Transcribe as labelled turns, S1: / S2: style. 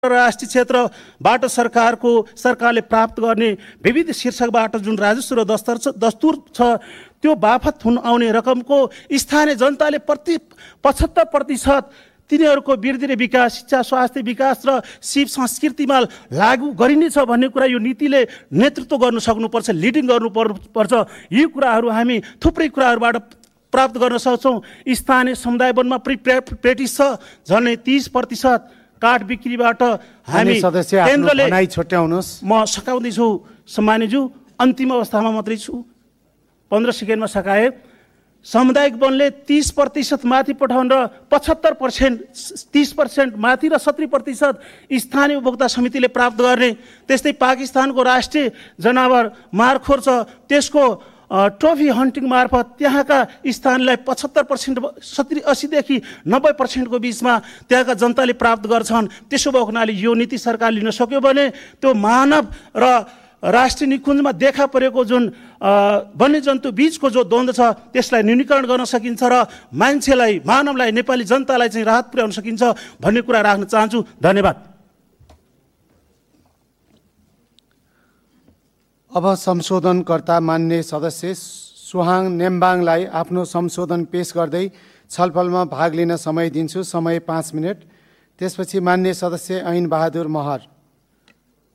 S1: राष्ट्रिय क्षेत्रबाट सरकारले प्राप्त गर्ने विविध शीर्षकबाट जुन राजस्व र दस्तुर छ त्यो बाफत हुन आउने रकमको स्थानीय जनताले 75% तिनीहरूको वृद्धि र विकास, शिक्षा, स्वास्थ्य विकास र शिव संस्कृतिमा लागू गरिनेछ भन्ने कुरा यो नीतिले नेतृत्व गर्न सक्नुपर्छ, लिडिङ गर्नुपर्छ। यी कुराहरू हामी थुप्रै कुराहरूबाट प्राप्त गर्न सक्छौँ। स्थानीय समुदाय वनमा प्र्याक्टिस छ झन्डै 30% काठ बिक्रीबाट हामी केन्द्रले
S2: छुट्याउनुहोस्।
S1: म सकाउँदैछु सम्मानीज्यू, अन्तिम अवस्थामा मात्रै छु, 15 सेकेन्डमा सकाए। सामुदायिक वनले 30% माथि पठाउन र 30% माथि र 70% स्थानीय उपभोक्ता समितिले प्राप्त गर्ने। त्यस्तै पाकिस्तानको राष्ट्रिय जनावर मारखोर छ, त्यसको ट्रफी हन्टिङ मार्फत त्यहाँका स्थानलाई 75%, 80देखि 90%को बिचमा त्यहाँका जनताले प्राप्त गर्छन्। त्यसो भएको हुनाले यो नीति सरकार लिन सक्यो भने त्यो मानव र राष्ट्रिय निकुञ्जमा देखा परेको जुन वन्यजन्तु बीचको जो द्वन्द्व छ त्यसलाई न्यूनीकरण गर्न सकिन्छ र मान्छेलाई, मानवलाई, नेपाली जनतालाई चाहिँ राहत पुर्याउन सकिन्छ भन्ने कुरा राख्न चाहन्छु। धन्यवाद।
S2: अब संशोधनकर्ता मान्य सदस्य सुहाङ नेम्बाङलाई आफ्नो संशोधन पेश गर्दै छलफलमा भाग लिन समय दिन्छु। समय 5 मिनट। त्यसपछि मान्य सदस्य ऐन बहादुर महर।